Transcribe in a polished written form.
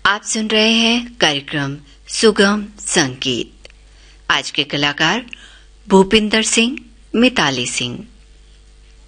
आप सुन रहे हैं कार्यक्रम सुगम संगीत। आज के कलाकार भूपिंदर सिंह, मिताली सिंह।